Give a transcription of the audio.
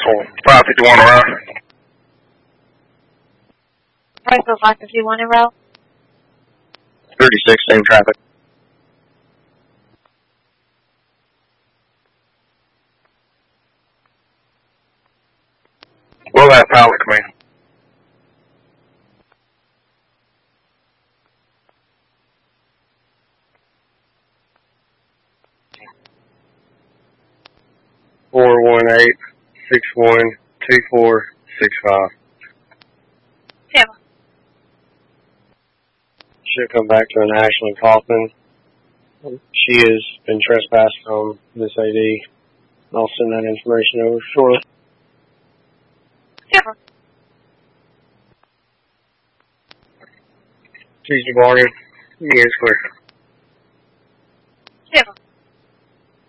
for 551 around. Right for 551 in route. 36, same traffic. Will that pallet come in? Four 1-8-6-1-2-4-6-5. Yeah. Should come back to an Ashley Kaufman. She has been trespassed on this AD. I'll send that information over shortly. Yeah. Tuesday morning, yeah, it's clear. Yeah.